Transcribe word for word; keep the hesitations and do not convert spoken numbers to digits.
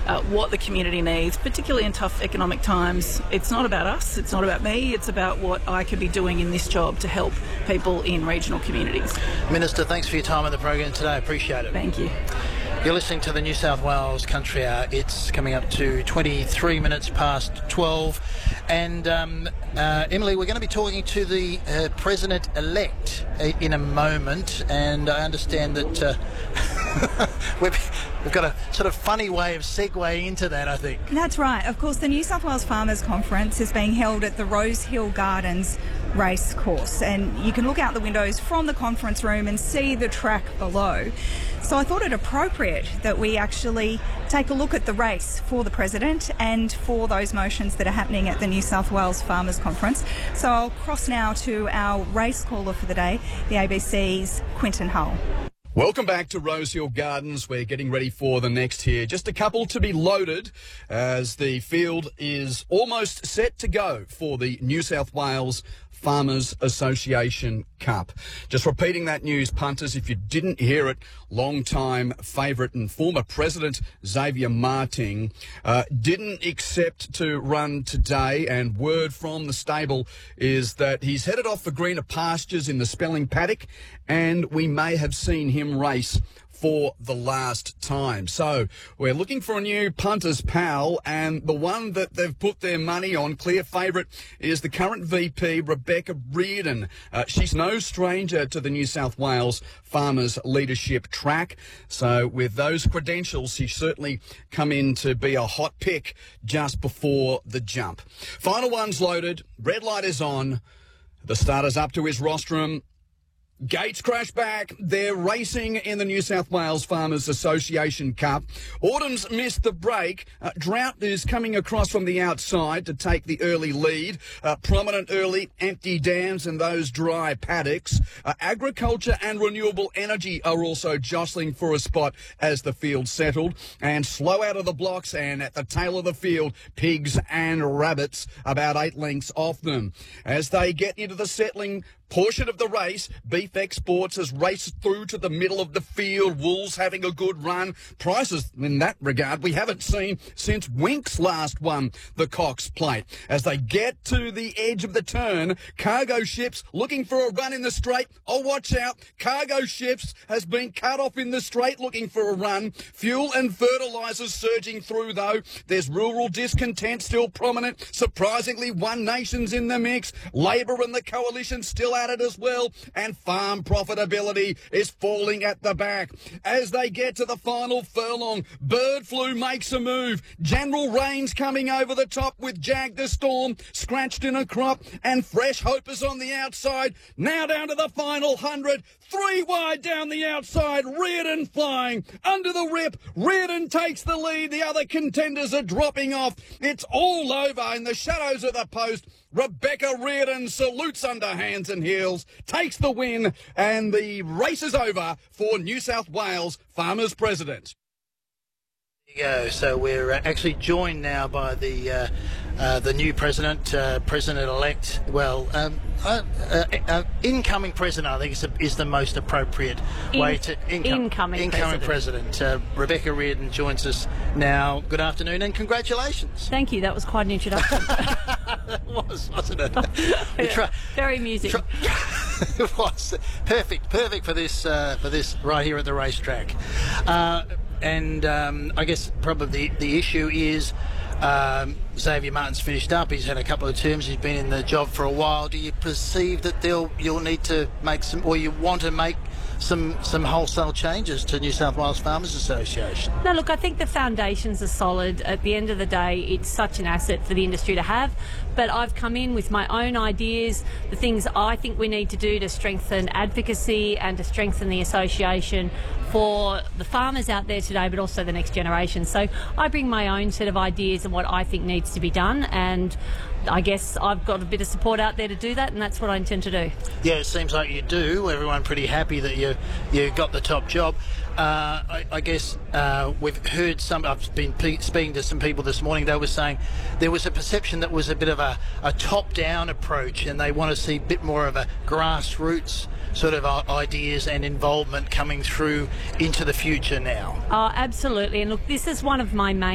uh, what the community needs, particularly in tough economic times. It's not about us, it's not about me, it's about what I could be doing in this job to help people in regional communities. Minister, thanks for your time on the program today. I appreciate it. Thank you. You're listening to the New South Wales Country Hour. It's coming up to twenty-three minutes past twelve. And um, uh, Emily, we're going to be talking to the uh, President-elect in a moment. And I understand that uh, we've, we've got a sort of funny way of segueing into that, I think. That's right. Of course, the New South Wales Farmers Conference is being held at the Rosehill Gardens race course, and you can look out the windows from the conference room and see the track below. So I thought it appropriate that we actually take a look at the race for the President and for those motions that are happening at the New South Wales Farmers Conference. So I'll cross now to our race caller for the day, the A B C's Quinton Hull. Welcome back to Rosehill Gardens. We're getting ready for the next here. Just a couple to be loaded as the field is almost set to go for the New South Wales Farmers Association Cup. Just repeating that news, punters, if you didn't hear it, long-time favourite and former President Xavier Martin uh, didn't accept to run today, and word from the stable is that he's headed off for greener pastures in the Spelling Paddock, and we may have seen him race for the last time. So we're looking for a new punter's pal, and the one that they've put their money on, clear favourite, is the current V P, Rebecca Reardon. Uh, she's no stranger to the New South Wales Farmers Leadership track. So with those credentials, she's certainly come in to be a hot pick just before the jump. Final one's loaded. Red light is on. The starter's up to his rostrum. Gates crash back. They're racing in the New South Wales Farmers Association Cup. Autumn's missed the break. Uh, Drought is coming across from the outside to take the early lead. Uh, prominent early, empty dams and those dry paddocks. Uh, agriculture and renewable energy are also jostling for a spot as the field settled. And slow out of the blocks and at the tail of the field, pigs and rabbits, about eight lengths off them. As they get into the settling portion of the race, Beef Exports has raced through to the middle of the field. Wool's having a good run. Prices in that regard we haven't seen since Winks last won the Cox Plate. As they get to the edge of the turn, Cargo Ships looking for a run in the straight. Oh, watch out. Cargo Ships has been cut off in the straight looking for a run. Fuel and fertilisers surging through, though. There's rural discontent still prominent. Surprisingly, One Nation's in the mix. Labor and the Coalition still at it as well, and farm profitability is falling at the back. As they get to the final furlong, Bird Flu makes a move. General Rain's coming over the top with Jag the Storm, Scratched in a Crop, and Fresh Hope is on the outside. Now down to the final hundred. Three wide down the outside. Reardon flying under the rip. Reardon takes the lead. The other contenders are dropping off. It's all over in the shadows of the post. Rebecca Reardon salutes under hands and heels, takes the win, and the race is over for New South Wales Farmers President. There you go. So we're uh, actually joined now by the uh, uh, the new president, uh, President-elect. Well, um, uh, uh, uh, incoming president, I think, is, a, is the most appropriate In, way to income, incoming incoming president. president. Uh, Rebecca Reardon joins us now. Good afternoon and congratulations. Thank you. That was quite an introduction. It was, wasn't it? We Yeah, try, very amusing. try, it was perfect, perfect for this, uh, for this right here at the racetrack. Uh, and um, I guess probably the, the issue is um, Xavier Martin's finished up. He's had a couple of terms. He's been in the job for a while. Do you perceive that they'll you'll need to make some, or you want to make some some wholesale changes to New South Wales Farmers Association? No, look, I think the foundations are solid. At the end of the day, it's such an asset for the industry to have. But I've come in with my own ideas, the things I think we need to do to strengthen advocacy and to strengthen the association for the farmers out there today, but also the next generation. So I bring my own set of ideas and what I think needs to be done, and I guess I've got a bit of support out there to do that, and that's what I intend to do. Yeah, it seems like you do. Everyone pretty happy that you you got the top job. Uh, I, I guess uh, we've heard some. I've been pe- speaking to some people this morning. They were saying there was a perception that was a bit of a, a top-down approach, and they want to see a bit more of a grassroots sort of uh, ideas and involvement coming through into the future now. Oh, absolutely. And look, this is one of my main